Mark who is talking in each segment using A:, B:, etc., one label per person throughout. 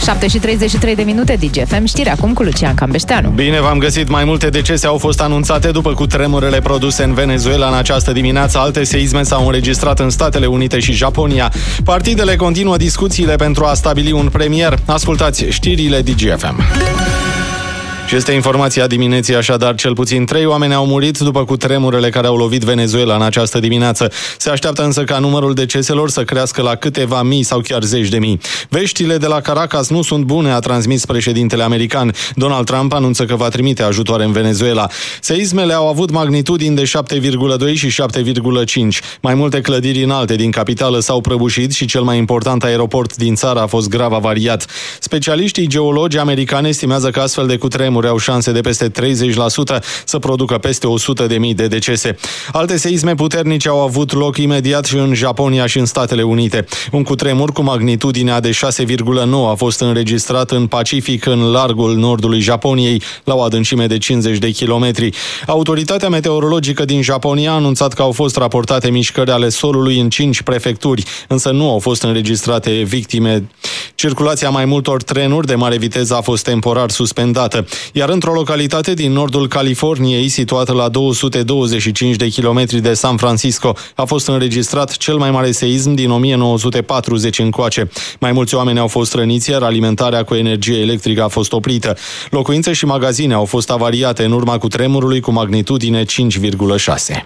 A: 7:33 de minute, DGFM, știri acum cu Lucian Cambeșteanu.
B: Bine v-am găsit. Mai multe decese au fost anunțate după cutremurele produse în Venezuela în această dimineață. Alte seisme s-au înregistrat în Statele Unite și Japonia. Partidele continuă discuțiile pentru a stabili un premier. Ascultați știrile DGFM. Și este informația dimineții, așadar, cel puțin 3 oameni au murit după cutremurele care au lovit Venezuela în această dimineață. Se așteaptă însă ca numărul deceselor să crească la câteva mii sau chiar zeci de mii. Veștile de la Caracas nu sunt bune, a transmis președintele american. Donald Trump anunță că va trimite ajutoare în Venezuela. Seismele au avut magnitudini de 7,2 și 7,5. Mai multe clădiri înalte din capitală s-au prăbușit și cel mai important aeroport din țară a fost grav avariat. Specialiștii geologi americani estimează că astfel de cutremuri au șanse de peste 30% să producă peste 100.000 de decese. Alte seisme puternice au avut loc imediat și în Japonia și în Statele Unite. Un cutremur cu magnitudinea de 6,9 a fost înregistrat în Pacific, în largul nordului Japoniei, la o adâncime de 50 de kilometri. Autoritatea meteorologică din Japonia a anunțat că au fost raportate mișcări ale solului în 5 prefecturi, însă nu au fost înregistrate victime. Circulația mai multor trenuri de mare viteză a fost temporar suspendată. Iar într-o localitate din nordul Californiei, situată la 225 de kilometri de San Francisco, a fost înregistrat cel mai mare seism din 1940 încoace. Mai mulți oameni au fost răniți, iar alimentarea cu energie electrică a fost oprită. Locuințe și magazine au fost avariate în urma cutremurului cu magnitudine 5,6.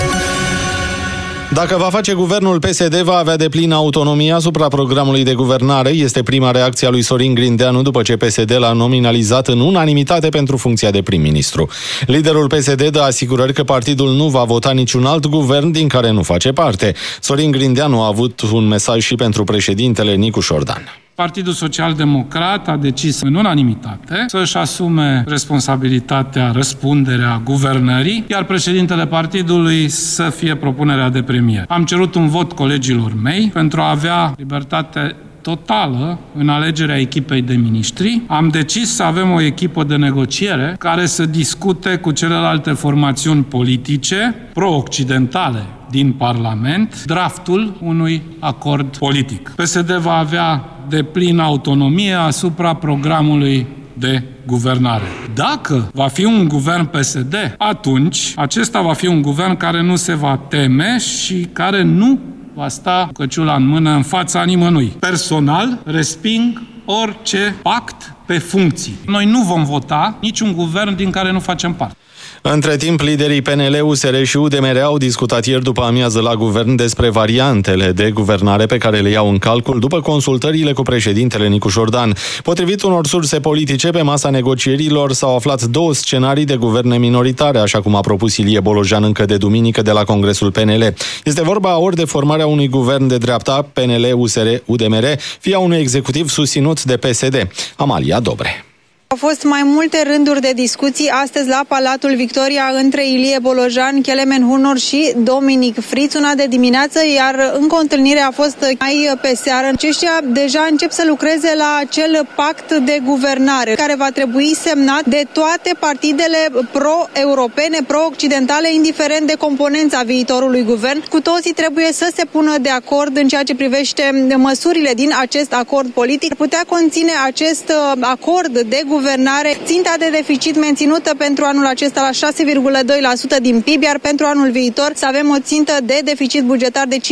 B: Dacă va face guvernul, PSD va avea deplină autonomie asupra programului de guvernare. Este prima reacție a lui Sorin Grindeanu după ce PSD l-a nominalizat în unanimitate pentru funcția de prim-ministru. Liderul PSD dă asigurări că partidul nu va vota niciun alt guvern din care nu face parte. Sorin Grindeanu a avut un mesaj și pentru președintele Nicu Șordan.
C: Partidul Social-Democrat a decis în unanimitate să-și asume responsabilitatea, răspunderea guvernării, iar președintele partidului să fie propunerea de premier. Am cerut un vot colegilor mei pentru a avea libertate totală în alegerea echipei de miniștri. Am decis să avem o echipă de negociere care să discute cu celelalte formațiuni politice pro-occidentale din Parlament draftul unui acord politic. PSD va avea deplină autonomie asupra programului de guvernare. Dacă va fi un guvern PSD, atunci acesta va fi un guvern care nu se va teme și care nu va sta cu căciula în mână în fața nimănui. Personal, resping orice pact pe funcții. Noi nu vom vota niciun guvern din care nu facem parte.
B: Între timp, liderii PNL, USR și UDMR au discutat ieri după amiază la guvern despre variantele de guvernare pe care le iau în calcul după consultările cu președintele Nicu Șordan. Potrivit unor surse politice, pe masa negocierilor s-au aflat 2 scenarii de guverne minoritare, așa cum a propus Ilie Bolojan încă de duminică de la Congresul PNL. Este vorba ori de formarea unui guvern de dreapta, PNL, USR, UDMR, fie a unui executiv susținut de PSD. Amalia Dobre.
D: Au fost mai multe rânduri de discuții astăzi la Palatul Victoria între Ilie Bolojan, Kelemen Hunor și Dominic Friț, una de dimineață, iar încă o întâlnire a fost mai pe seară. Aceștia deja încep să lucreze la acel pact de guvernare, care va trebui semnat de toate partidele pro-europene, pro-occidentale, indiferent de componența viitorului guvern. Cu toții trebuie să se pună de acord în ceea ce privește măsurile din acest acord politic. Putea conține acest acord de guvernare ținta de deficit menținută pentru anul acesta la 6,2% din PIB, iar pentru anul viitor să avem o țintă de deficit bugetar de 5,1%.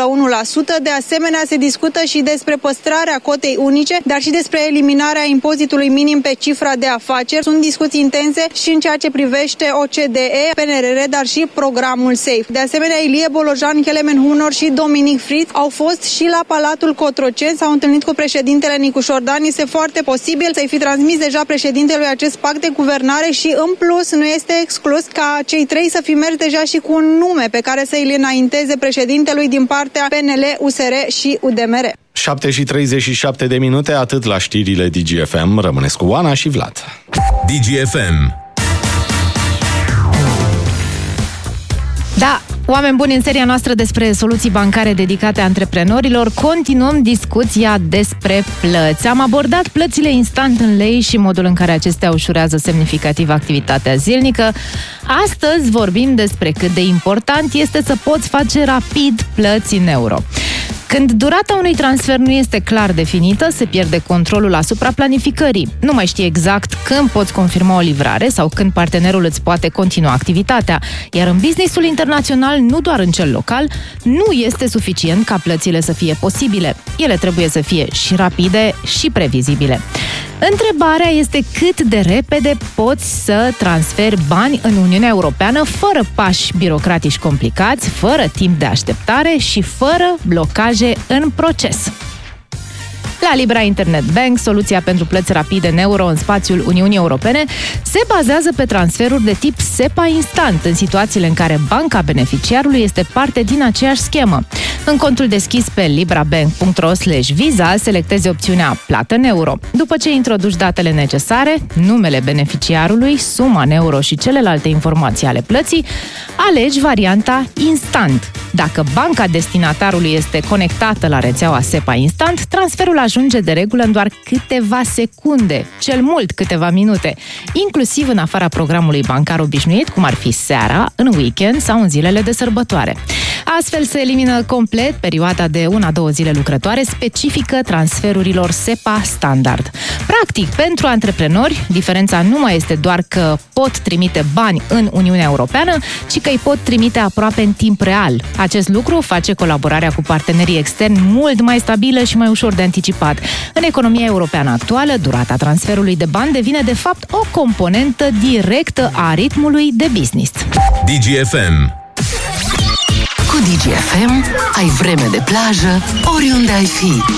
D: De asemenea, se discută și despre păstrarea cotei unice, dar și despre eliminarea impozitului minim pe cifra de afaceri. Sunt discuții intense și în ceea ce privește OCDE, PNRR, dar și programul SAFE. De asemenea, Ilie Bolojan, Kelemen Hunor și Dominic Friț au fost și la Palatul Cotroceni, s-au întâlnit cu președintele Nicu Șordan. Este foarte posibil să-i fi transmis deja președintelui acest pact de guvernare și, în plus, nu este exclus ca cei 3 să fi mers deja și cu un nume pe care să îl înainteze președintelui din partea PNL, USR și UDMR.
B: 7:37 de minute, atât la știrile DGFM. Rămâneți cu Oana și Vlad.
E: DGFM.
A: Da, oameni buni, în seria noastră despre soluții bancare dedicate antreprenorilor, continuăm discuția despre plăți. Am abordat plățile instant în lei și modul în care acestea ușurează semnificativ activitatea zilnică. Astăzi vorbim despre cât de important este să poți face rapid plăți în euro. Când durata unui transfer nu este clar definită, se pierde controlul asupra planificării. Nu mai știi exact când poți confirma o livrare sau când partenerul îți poate continua activitatea. Iar în businessul internațional, nu doar în cel local, nu este suficient ca plățile să fie posibile. Ele trebuie să fie și rapide și previzibile. Întrebarea este cât de repede poți să transferi bani în Uniunea Europeană fără pași birocratici complicați, fără timp de așteptare și fără blocaje în proces. La Libra Internet Bank, soluția pentru plăți rapide în euro în spațiul Uniunii Europene, se bazează pe transferuri de tip SEPA instant, în situațiile în care banca beneficiarului este parte din aceeași schemă. În contul deschis pe librabank.ro/visa, selectezi opțiunea plată în euro. După ce introduci datele necesare, numele beneficiarului, suma în euro și celelalte informații ale plății, alegi varianta instant. Dacă banca destinatarului este conectată la rețeaua SEPA instant, transferul ajunge de regulă în doar câteva secunde, cel mult câteva minute, inclusiv în afara programului bancar obișnuit, cum ar fi seara, în weekend sau în zilele de sărbătoare. Astfel se elimină complet perioada de 1-2 zile lucrătoare specifică transferurilor SEPA standard. Practic, pentru antreprenori, diferența nu mai este doar că pot trimite bani în Uniunea Europeană, ci că îi pot trimite aproape în timp real. Acest lucru face colaborarea cu partenerii externi mult mai stabilă și mai ușor de anticipat. În economia europeană actuală, durata transferului de bani devine de fapt o componentă directă a ritmului de business.
E: DGFM.
F: Cu DGFM ai vreme de plajă oriunde ai fi.